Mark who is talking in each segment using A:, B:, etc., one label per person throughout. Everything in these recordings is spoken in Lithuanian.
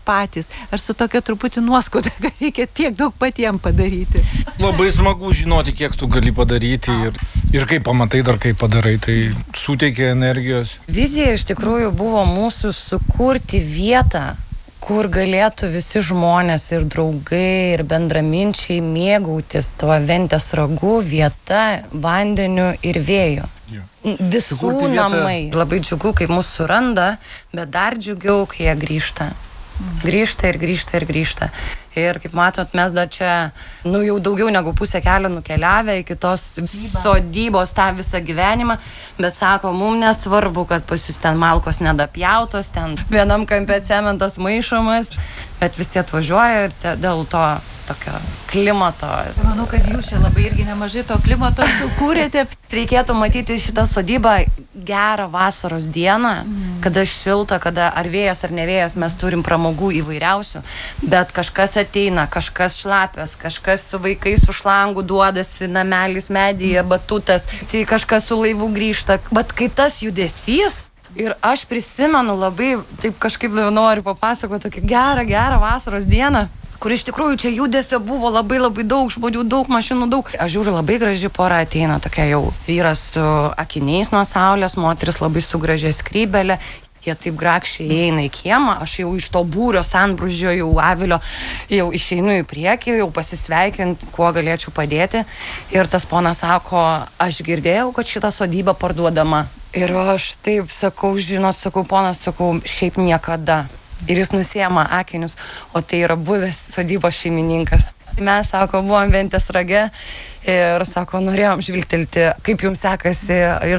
A: patys, ar su tokia truputį nuoskauda, kad reikia tiek daug patiems padaryti?
B: Labai smagu žinoti, kiek tu gali padaryti ir kaip pamatai, dar kaip padarai, tai suteikia energijos.
C: Vizija iš tikrųjų buvo mūsų sukurti vietą, kur galėtų visi žmonės ir draugai, ir bendraminčiai mėgautis tuo Ventės ragų vieta, vandeniu ir vėju. Visų namai. Labai džiugu, kai mūsų suranda, bet dar džiugiau, kai jie grįžta. Grįžta ir grįžta ir grįžta. Ir kaip matot, mes dar čia, jau daugiau negu pusę kelio nukeliavę iki tos sodybos tą visą gyvenimą, bet sako, mums nesvarbu, kad pas jūs ten malkos nedapjautos, ten vienam kampe cementas maišomas, bet visi atvažiuoja ir dėl to tokio klimato.
A: Manau, kad jūs čia labai irgi nemažai to klimato sukūrėte.
C: Reikėtų matyti šitą sodybą gerą vasaros dieną, kada šilta, kada ar vėjas ar nevėjas, mes turim pramogų įvairiausių, bet kažkas ateina, kažkas šlapias, kažkas su vaikais už langų duodasi, namelis medyje, batutas, tai kažkas su laivu grįžta. Bet kai tas judesys, ir aš prisimenu labai, taip kažkaip noriu papasakoti tokią gerą vasaros dieną, kur iš tikrųjų čia judesio buvo labai daug žmonių, daug mašinų, daug. Aš žiūriu, labai graži pora ateina, tokia jau vyras su akiniais nuo saulės, moteris labai su gražia skrybelė. Jie taip grakščiai įeina į kiemą, aš jau iš to būrio sanbrūžio, jau avilio, jau išeinu į priekį, jau pasisveikinti, kuo galėčiau padėti. Ir tas ponas sako, aš girdėjau, kad šita sodyba parduodama. Ir aš taip sakau, ponas, šiaip niekada. Ir jis nusiema akinius, o tai yra buvęs sodybos šeimininkas. Mes, buvom Ventės rage ir, norėjom žvilgtelti, kaip jums sekasi. Ir,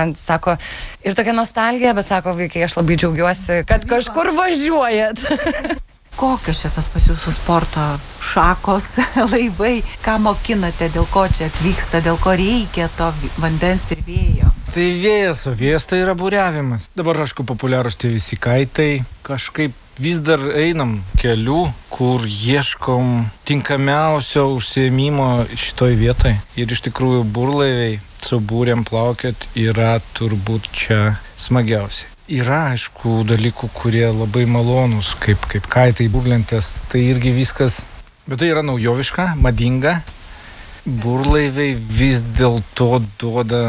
C: ir tokia nostalgija, bet, vaikai, aš labai džiaugiuosi, kad kažkur važiuojat.
A: Kokios šitas pas jūsų sporto šakos, laivai, ką mokinate, dėl ko čia atvyksta, dėl ko reikia to vandens ir vėjo?
B: Tai vėjas, o vėjas tai yra buriavimas. Dabar, aišku, populiarūs tie visi kaitai. Kažkaip vis dar einam keliu, kur ieškom tinkamiausio užsiėmimo šitoj vietoj. Ir iš tikrųjų burlaiviai su būrėm plaukiot yra turbūt čia smagiausiai. Yra, aišku, dalykų, kurie labai malonus, kaip kaitai, būglentės, tai irgi viskas. Bet tai yra naujoviška, madinga. Burlaiviai vis dėlto duoda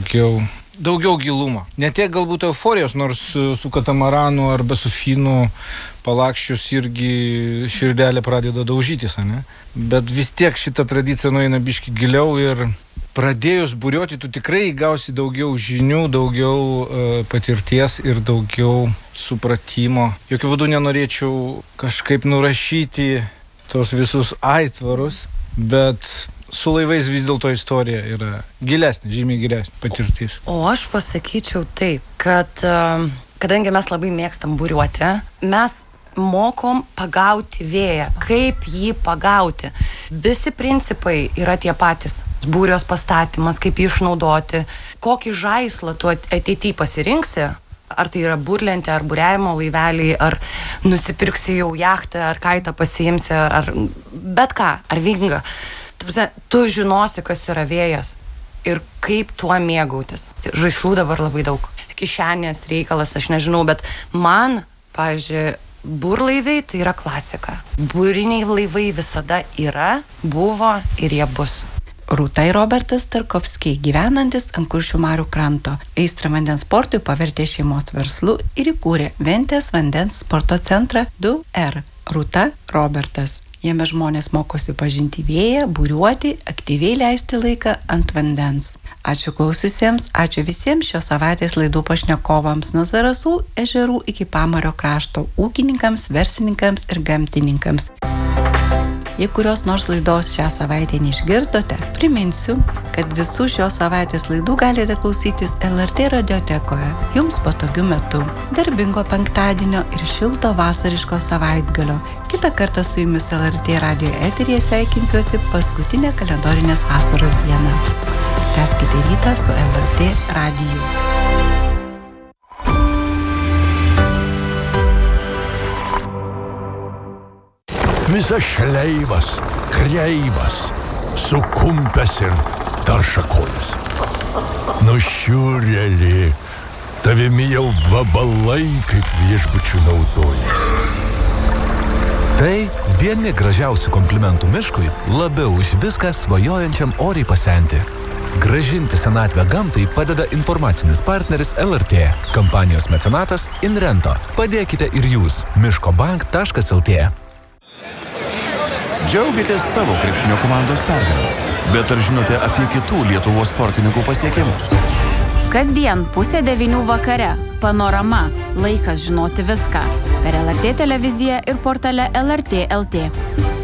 B: daugiau gilumo. Ne tiek galbūt euforijos, nors su katamaranu arba su finu palakščius irgi širdelė pradeda daužytis, ne? Bet vis tiek šita tradicija nueina biški giliau ir pradėjus buriuoti, tu tikrai gausi daugiau žinių, daugiau patirties ir daugiau supratimo. Jokiu būdu nenorėčiau kažkaip nurašyti tos visus aitvarus, bet su laivais vis dėlto istorija yra gilesnė, žymiai gilesnė patirtis.
C: O aš pasakyčiau taip, kad kadangi mes labai mėgstam buriuoti, mes mokom pagauti vėją. Kaip jį pagauti? Visi principai yra tie patys. Būrios pastatymas, kaip jį išnaudoti, kokį žaislą tu ateityje pasirinksi. Ar tai yra burlentė, ar buriavimo laiveliai, ar nusipirksi jau jachtą, ar kaitą pasiimsi, ar bet ką, ar vingą. Tu žinosi, kas yra vėjas ir kaip tuo mėgautis. Žaislų dabar labai daug. Kišenės reikalas, aš nežinau, bet man, pavyzdžiui, burlaiviai tai yra klasika. Buriniai laivai visada yra, buvo ir jie bus.
D: Rūta ir Robertas Tarkovskiai, gyvenantis ant Kuršių marių kranto, aistrą vandens sportui pavertė šeimos verslu ir įkūrė Ventės vandens sporto centrą 2R. Rūta, Robertas. Jame žmonės mokosi pažinti vėją, buriuoti, aktyviai leisti laiką ant vandens. Ačiū klausiusiems, ačiū visiems šios savaitės laidų pašnekovams nuo Zarasų ežerų iki Pamario krašto ūkininkams, verslininkams ir gamtininkams. Jei kurios nors laidos šią savaitę neišgirdote, priminsiu, kad visų šios savaitės laidų galite klausytis LRT radiotekoje, jums patogiu metu, darbingo penktadienio ir šilto vasariško savaitgalio. Kitą kartą su jumis LRT radio eteryje sveikinsiuosi paskutinę kalendorinės vasaros dieną. Tęskite rytą su LRT radiju.
E: Visas šleivas, kreivas, sukumpęs ir taršakojas. Nušiurėlį, tavimi jau vabalai kaip viešbučių naudojas.
F: Tai vieni gražiausių komplimentų miškui, labiau už viską svajojančiam oriai pasenti. Grąžinti senatvę gamtai padeda informacinis partneris LRT. Kampanijos mecenatas Inrento. Padėkite ir jūs. miškobank.lt.
G: Džiaugitės savo krepšinio komandos pergalės. Bet ar žinote apie kitų Lietuvos sportininkų pasiekimus?
H: Kasdien 8:30 vakare. Panorama. Laikas žinoti viską. Per LRT televiziją ir portale LRT.lt.